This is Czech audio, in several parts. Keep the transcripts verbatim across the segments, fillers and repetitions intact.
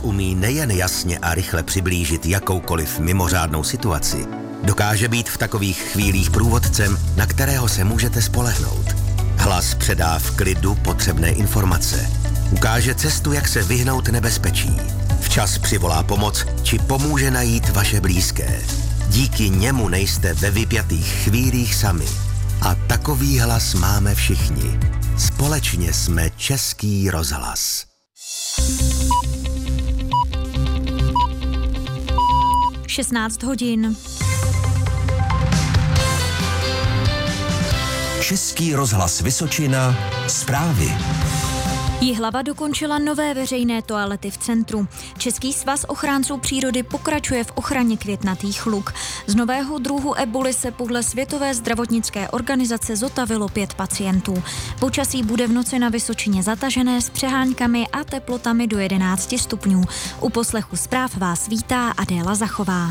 umí nejen jasně a rychle přiblížit jakoukoliv mimořádnou situaci, dokáže být v takových chvílích průvodcem, na kterého se můžete spolehnout. Hlas předá v klidu potřebné informace. Ukáže cestu, jak se vyhnout nebezpečí. Včas přivolá pomoc, či pomůže najít vaše blízké. Díky němu nejste ve vypjatých chvílích sami. A takový hlas máme všichni. Společně jsme Český rozhlas. šestnáct hodin. Český rozhlas Vysočina. Zprávy. Jihlava dokončila nové veřejné toalety v centru. Český svaz ochránců přírody pokračuje v ochraně květnatých luk. Z nového druhu eboly se podle Světové zdravotnické organizace zotavilo pět pacientů. Počasí bude v noci na Vysočině zatažené s přeháňkami a teplotami do jedenácti stupňů. U poslechu zpráv vás vítá Adéla Zachová.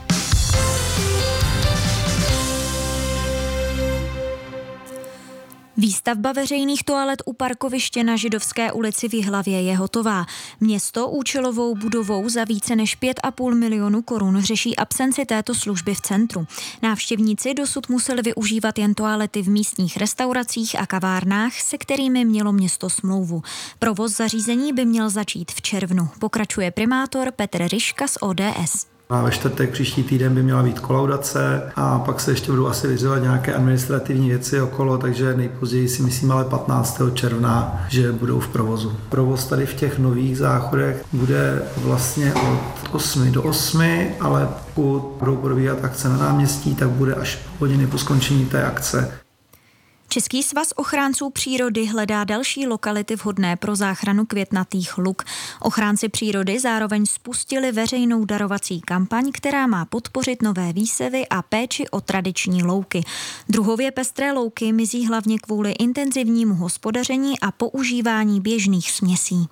Výstavba veřejných toalet u parkoviště na Židovské ulici v Jihlavě je hotová. Město účelovou budovou za více než pět a půl milionu korun řeší absenci této služby v centru. Návštěvníci dosud museli využívat jen toalety v místních restauracích a kavárnách, se kterými mělo město smlouvu. Provoz zařízení by měl začít v červnu. Pokračuje primátor Petr Ryška z O D S. A ve čtvrtek příští týden by měla být kolaudace a pak se ještě budou asi vyřizovat nějaké administrativní věci okolo, takže nejpozději si myslím ale patnáctého června, že budou v provozu. Provoz tady v těch nových záchodech bude vlastně od osmi do osmi, ale pokud budou probíhat akce na náměstí, tak bude až po hodiny po skončení té akce. Český svaz ochránců přírody hledá další lokality vhodné pro záchranu květnatých luk. Ochránci přírody zároveň spustili veřejnou darovací kampaň, která má podpořit nové výsevy a péči o tradiční louky. Druhově pestré louky mizí hlavně kvůli intenzivnímu hospodaření a používání běžných směsí.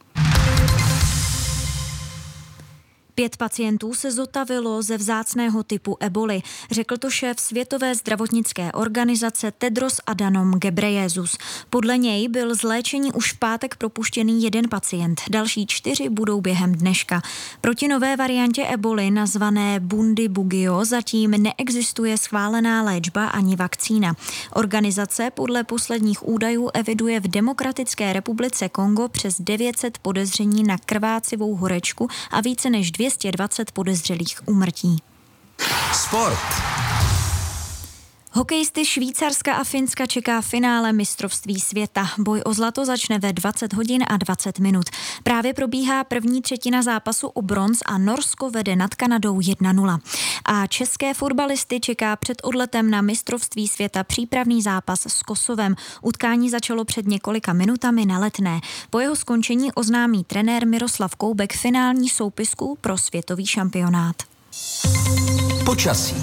Pět pacientů se zotavilo ze vzácného typu eboly, řekl to šéf Světové zdravotnické organizace Tedros Adhanom Ghebreyesus. Podle něj byl z léčení už v pátek propuštěný jeden pacient, další čtyři budou během dneška. Proti nové variantě eboly nazvané Bundibugyo zatím neexistuje schválená léčba ani vakcína. Organizace podle posledních údajů eviduje v Demokratické republice Kongo přes devět set podezření na krvácivou horečku a více než dvě stě dvacet podezřelých úmrtí. Sport. Hokejisty Švýcarska a Finska čeká finále mistrovství světa. Boj o zlato začne ve dvacet hodin a dvacet minut. Právě probíhá první třetina zápasu o bronz a Norsko vede nad Kanadou jedna nula. A české fotbalisty čeká před odletem na mistrovství světa přípravný zápas s Kosovem. Utkání začalo před několika minutami na Letné. Po jeho skončení oznámí trenér Miroslav Koubek finální soupisku pro světový šampionát. Počasí.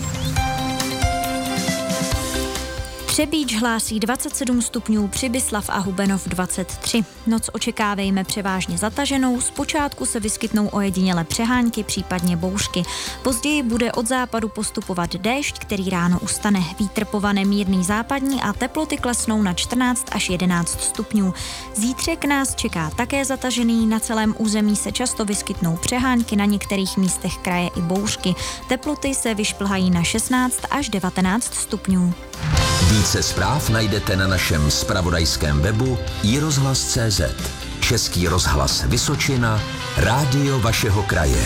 Třebíč hlásí dvacet sedm stupňů, Přibyslav a Hubenov dvacet tři. Noc očekávejme převážně zataženou, zpočátku se vyskytnou ojedinělé přehánky, případně bouřky. Později bude od západu postupovat déšť, který ráno ustane. Vítr povane mírný západní a teploty klesnou na čtrnáct až jedenáct stupňů. Zítřek nás čeká také zatažený, na celém území se často vyskytnou přehánky, na některých místech kraje i bouřky. Teploty se vyšplhají na šestnáct až devatenáct stupňů. Více zpráv najdete na našem zpravodajském webu i rozhlas tečka cé zet. Český rozhlas Vysočina, rádio vašeho kraje.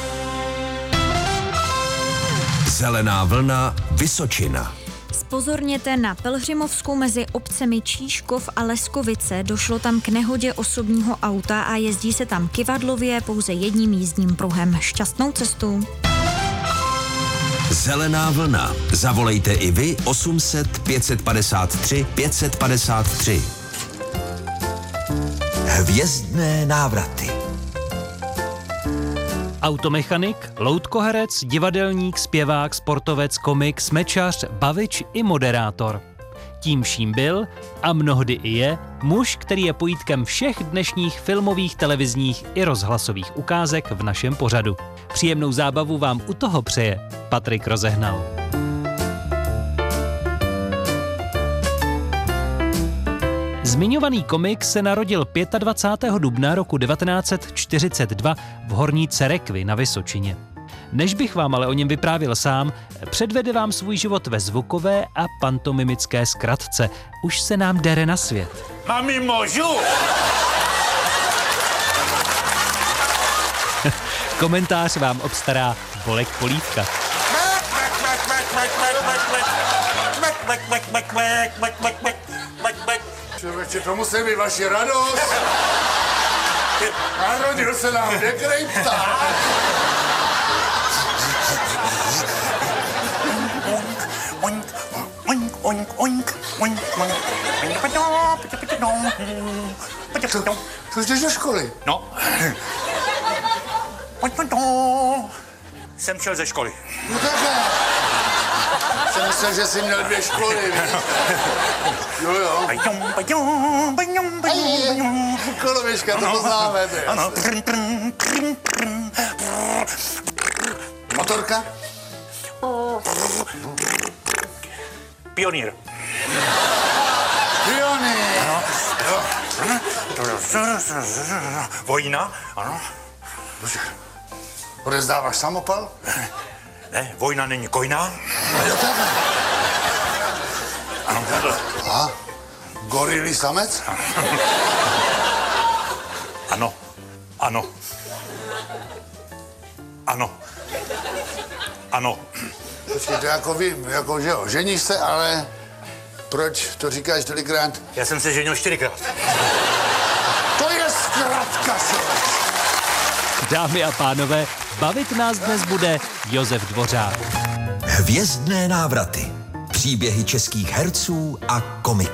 Zelená vlna Vysočina. Pozorněte na Pelhřimovsku mezi obcemi Číškov a Leskovice. Došlo tam k nehodě osobního auta a jezdí se tam kyvadlově pouze jedním jízdním pruhem. Šťastnou cestu. Zelená vlna. Zavolejte i vy osm set pět padesát tři pět padesát tři. Hvězdné návraty. Automechanik, loutkoherec, divadelník, zpěvák, sportovec, komik, smečař, bavič i moderátor. Tím vším byl a mnohdy i je muž, který je pojítkem všech dnešních filmových, televizních i rozhlasových ukázek v našem pořadu. Příjemnou zábavu vám u toho přeje Patrik Rozehnal. Z Zmiňovaný komik se narodil dvacátého pátého dubna roku devatenáct set čtyřicet dva v Horní Cerekvi na Vysočině. Než bych vám ale o něm vyprávěl sám, předvede vám svůj život ve zvukové a pantomimické zkratce. Už se nám dere na svět. Mami, můžu? Komentář vám obstará Bolek Polívka. Člověče, to musí být vaši radost. Narodil se nám některý pták. Oink, oink, oink, oink, oink, Co, co jdeš do školy? No. Jsem šel ze školy. No takhle. Jsem myslel, že jsi měl dvě školy, víš? Jo, jo. Koloběžka, to poznáme, to je Ano. Motorka? Pionýr. Pionýr. Vojna, ano. Odezdáváš samopal? Ne, vojna není kojná. Jo, takhle. Ano, takhle. Aha. Gorilý samec? Ano, ano. Ano. Ano. Počkej, to jako vím, jako že jo, ženíš se, ale proč to říkáš tolikrát? Já jsem se ženil čtyřikrát. To je zkratka, člověk. Dámy a pánové, bavit nás dnes bude Josef Dvořák. Hvězdné návraty. Příběhy českých herců a komiků.